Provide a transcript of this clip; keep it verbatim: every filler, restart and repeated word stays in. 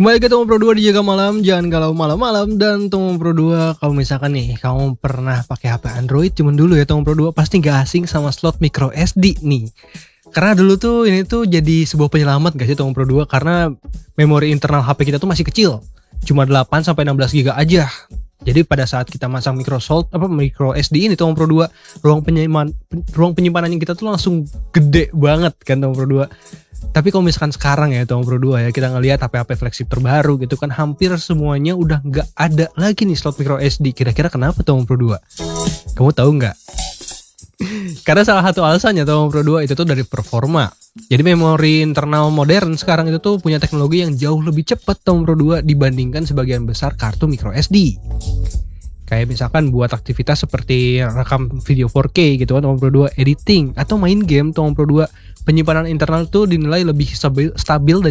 Kembali ke Tomong Pro dua di Jaga Malam, jangan galau malam-malam. Dan Tomong Pro dua, kalau misalkan nih kamu pernah pakai H P Android cuman dulu ya, Tomong Pro dua pasti gak asing sama slot micro S D nih. Karena dulu tuh ini tuh jadi sebuah penyelamat gak sih Tomong Pro dua, karena memori internal H P kita tuh masih kecil, cuma delapan sampai enam belas giga aja. Jadi pada saat kita masang micro slot apa micro S D ini Tomong Pro dua, ruang penyimpanan ruang penyimpanannya kita tuh langsung gede banget kan Tomong Pro dua. Tapi kalau misalkan sekarang ya Tomong Pro dua ya, kita ngelihat H P H P flagship terbaru gitu kan, hampir semuanya udah nggak ada lagi nih slot micro S D. Kira-kira kenapa Tomong Pro dua? Kamu tahu nggak? Karena salah satu alasannya Tomong Pro dua itu tuh dari performa. Jadi memori internal modern sekarang itu tuh punya teknologi yang jauh lebih cepat Tomong Pro dua dibandingkan sebagian besar kartu micro S D. Kayak misalkan buat aktivitas seperti rekam video four K gitu kan Tomong Pro dua, editing atau main game Tomong Pro dua, penyimpanan internal tuh dinilai lebih stabil, stabil dan